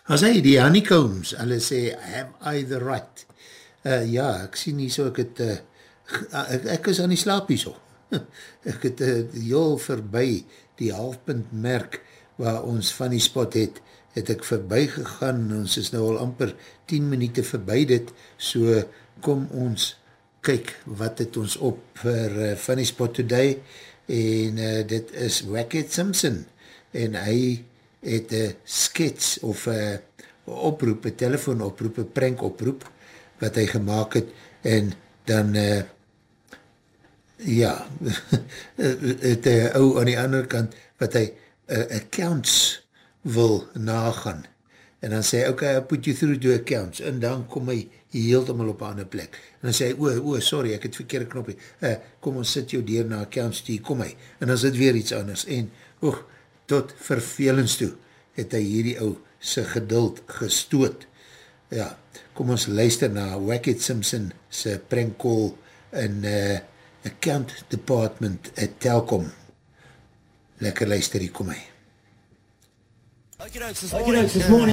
As hy die honeycombs, hulle sê, am I the right? Ja, ek sien nie so, ek is aan die slaapie so. Ek het heel verby die halfpunt merk waar ons van die spot het ek verby gegaan, ons is nou al amper 10 minute verby dit, so kom ons kyk wat het ons op vir Funny Spot Today, en dit is Wackett Simpson, en hy het een skets of een oproep, een telefoonoproep, een prankoproep, wat hy gemaakt het, en dan ja, het ou aan die ander kant, wat hy accounts wil nagaan, en dan sê hy, okay, I put you through to accounts, en dan kom hy heeltemal op 'n ander plek, en dan sê hy, sorry, ek het verkeerde knopie, kom ons sit jou deur na accounts toe, kom hy, en dan is dit weer iets anders, en tot vervelings toe, het hy hierdie ou sy geduld gestoot. Ja, kom ons luister na Wackett Simpson sy prank call in account department at Telkom. Lekker luister, hier kom hy. This morning.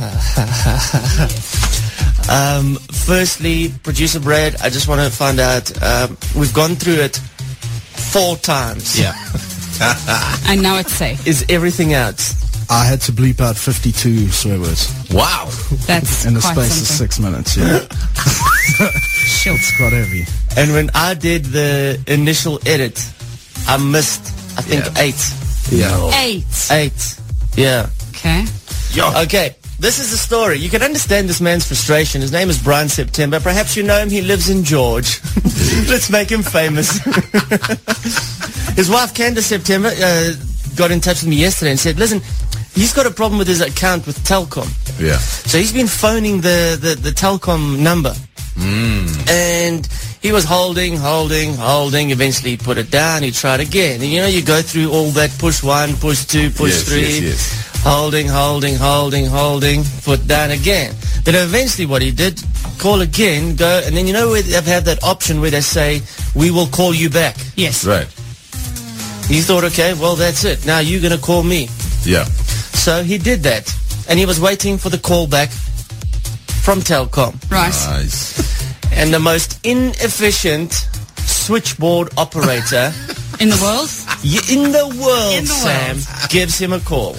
Firstly, producer Brad, I just want to find out, we've gone through it 4 times. Yeah. And now it's safe. Is everything out? I had to bleep out 52 swear words. Wow. That's in the quite space something. of 6 minutes, yeah. Sure. It's quite heavy. And when I did the initial edit, I missed, I think, 8. Yeah. 8. Yeah. Okay. Okay. This is the story. You can understand this man's frustration. His name is Brian September. Perhaps you know him. He lives in George. Let's make him famous. His wife, Candace September, got in touch with me yesterday and said, listen, he's got a problem with his account with Telkom. Yeah. So he's been phoning the Telkom number. And he was holding. Eventually he put it down. He tried again. And you know, you go through all that push 1, push 2, push 3. Yes. Holding, put down again. Then eventually what he did, call again, go, and then you know where they have that option where they say, we will call you back. Yes. Right. He thought, okay, well, that's it. Now you're going to call me. Yeah. So he did that. And he was waiting for the call back from Telkom. Right. Nice. And the most inefficient switchboard operator In the world? in the world, In the Sam, world. gives him a call.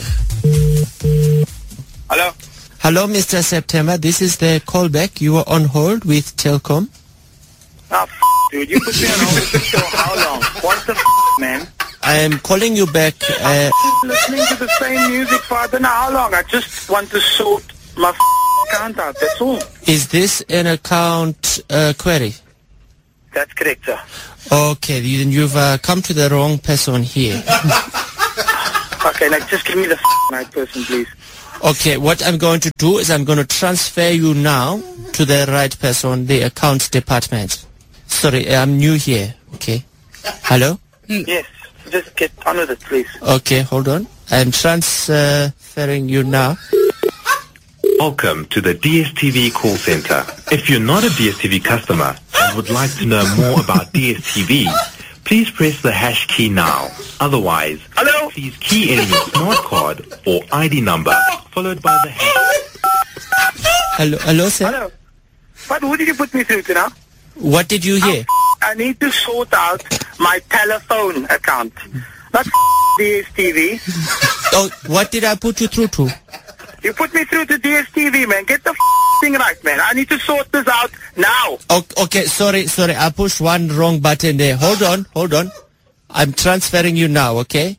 Hello? Hello, Mr. September. This is the callback. You were on hold with Telkom. Ah, dude, you put me on hold for how long? What the man? I am calling you back. Listening to the same music for I don't know how long. I just want to sort my account out, that's all. Is this an account query? That's correct, sir. Okay, then you've come to the wrong person here. Okay, like, just give me the right person, please. Okay, what I'm going to do is I'm going to transfer you now to the right person, the accounts department. Sorry, I'm new here. Okay. Hello? Yes, just get on with it, please. Okay, hold on. I'm transferring you now. Welcome to the DSTV call center. If you're not a DSTV customer and would like to know more about DSTV, please press the hash key now. Otherwise, Hello? please key in your smart card or ID number, followed by the hash. Hello, sir? Hello? But who did you put me through to now? What did you hear? I need to sort out my telephone account. Not DSTV. Oh, what did I put you through to? You put me through to DSTV, man. Get the thing right, man. I need to sort this out now. Okay, sorry. I pushed one wrong button there. Hold on. I'm transferring you now, okay?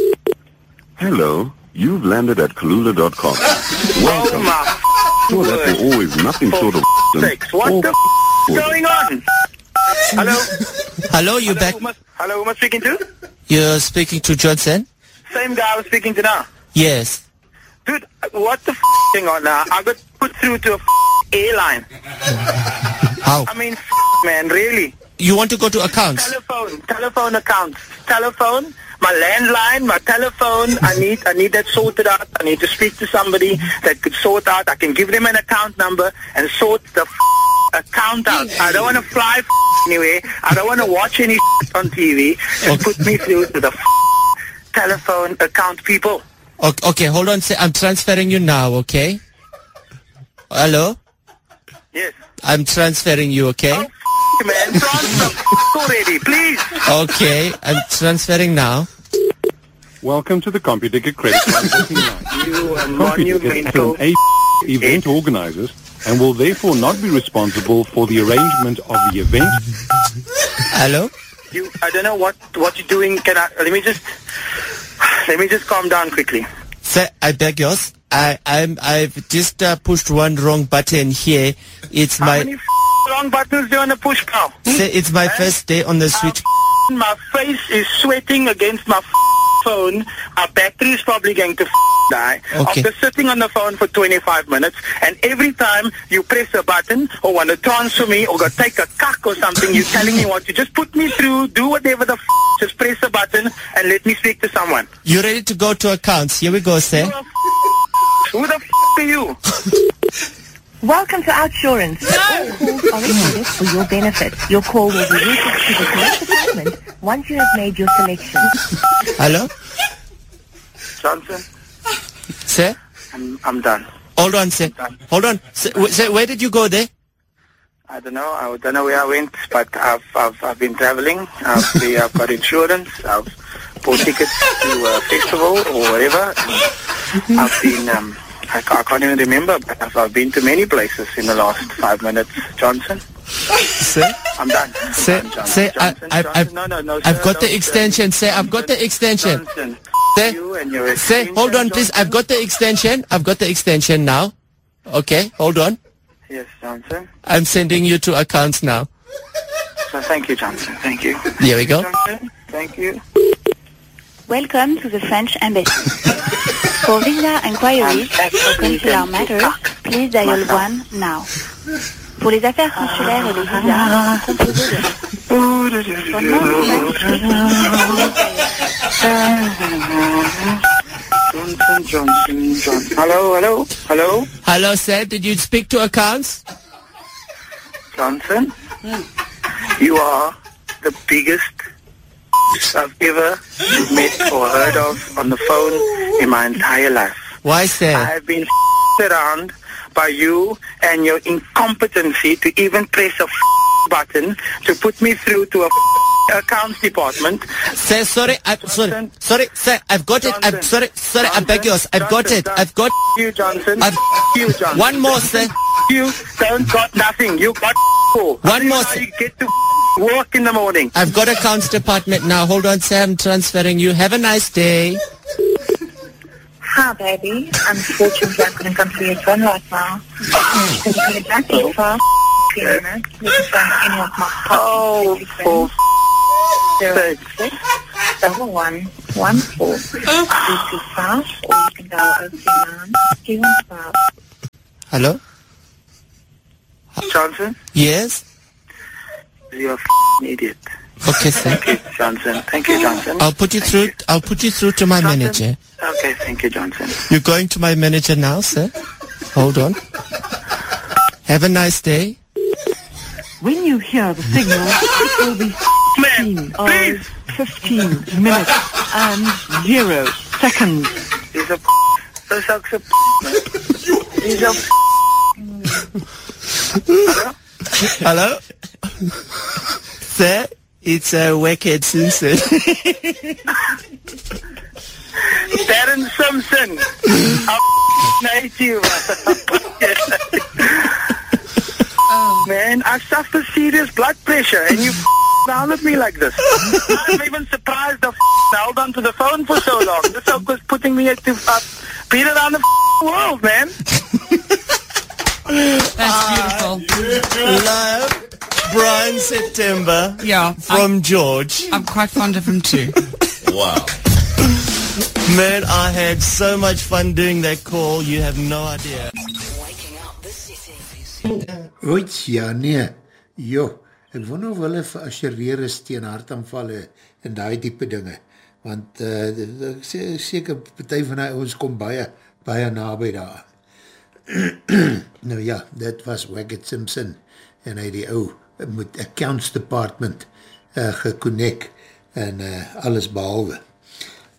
Hello, you've landed at Kalula.com. Oh, Welcome. my Sure that word. we're always nothing short of Sakes. What or the is going on? Hello? Hello, you back? Hello, who am I speaking to? You're speaking to Johnson? Same guy I was speaking to now. Yes. Dude, what the thing on now? I got put through to a airline. How? I mean, man, really. You want to go to accounts? Telephone accounts. Telephone, my landline, my telephone. I need that sorted out. I need to speak to somebody that could sort out. I can give them an account number and sort the account out. I don't want to fly anywhere. I don't want to watch any on TV. Just put me through to the telephone account people. Okay, hold on. I'm transferring you now, okay? Hello? Yes. I'm transferring you, okay? Oh, man, transfer already, please. Okay, I'm transferring now. Welcome to the CompuTicket Credit Card booking line. You are CompuTicket is monumental. an event organizers and will therefore not be responsible for the arrangement of the event. Hello? I don't know what you're doing. Let me just calm down quickly. Sir, I beg yours. I've just pushed one wrong button here. It's How my... many wrong buttons do you want to push, pal? Sir, it's my first day on the switch. My face is sweating against my phone. Our battery is probably going to die. Okay. After sitting on the phone for 25 minutes, and every time you press a button or want to transfer me or go take a cuck or something, you're telling me what to just put me through, do whatever the just press a button and let me speak to someone. You ready to go to accounts? Here we go, sir. Who the are you? Welcome to Outsurance. All calls are recorded for your benefit. Your call will be routed to the correct department once you have made your selection. Hello? Johnson, Sir? I'm done. Hold on, sir. Hold on. Sir, where did you go there? I don't know. I don't know where I went, but I've been traveling. I've got insurance. I've bought tickets to a festival or whatever. I've been I can't even remember, but I've been to many places in the last 5 minutes. Johnson, Sir? I'm done. Sir, I've got the extension, sir. I've got the extension. Johnson, Sir, you and your sir, hold on, please. I've got the extension. I've got the extension now. Okay, hold on. Yes, Johnson. I'm sending you to accounts now. So thank you, Johnson. Thank you. Here we go. Johnson, thank you. Welcome to the French Embassy. For visa inquiries or consular matters, please dial 1 now. Pour les affaires consulaires et les visas, composez Johnson. Hello. Hello, sir. Did you speak to accounts? Johnson, you are the biggest I've ever met or heard of on the phone in my entire life. Why, sir? I have been around by you and your incompetency to even press a button to put me through to a accounts department. Sir, sorry, sir, I've got it. I'm sorry, I beg yours. I've got it. I've got you, Johnson. You, Johnson. One more, sir. You don't got nothing. You got one more, sir. You get to work in the morning. I've got accounts department now. Hold on, sir. I'm transferring you. Have a nice day. Hi, baby. Unfortunately, I couldn't come to your phone right now. Can you get back to your phone? You can find any of my Oh, for 06 1114 325, or you can dial 039 315. Hello? Johnson? Yes? You're an idiot. Okay, sir. Thank you, Johnson. Thank you, Johnson. I'll put you through to my manager. Okay, thank you, Johnson. You're going to my manager now, sir? Hold on. Have a nice day. When you hear the signal, it will be 15 hours, 15 minutes, and 0 seconds. These are These are Hello? Sir, it's Wicked Simpson. Darren Simpson. I hate you. Man, I suffer serious blood pressure and you down at me like this. I'm even surprised I held on to the phone for so long. This was putting me to beat around the world, man. That's beautiful. Love, Brian September. Yeah. From George. I'm quite fond of him too. Wow. Man, I had so much fun doing that call. You have no idea. Ooit, ja, nee. Jo, ek wonder of hulle verassureer is teen hartaanvalle en die diepe dinge. Want ek seker partij van die ons kom baie nabij daar. Nou ja, dit was Wicked Simpson en hy die ou met accounts department geconnect en alles behalwe.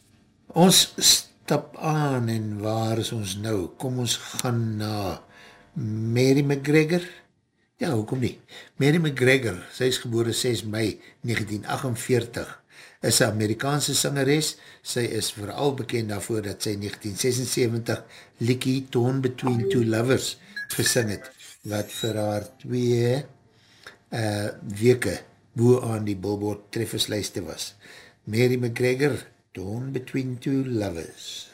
Ons stap aan en waar is ons nou? Kom ons gaan na Mary McGregor, ja, hoekom nie? Mary McGregor, sy is gebore 6 Mei 1948, is 'n Amerikaanse sangeres. Sy is vooral bekend daarvoor dat sy 1976 liedjie Torn Between Two Lovers gesing het, wat vir haar 2 weke bo aan die Billboard trefferslyste was. Mary McGregor, Torn Between Two Lovers.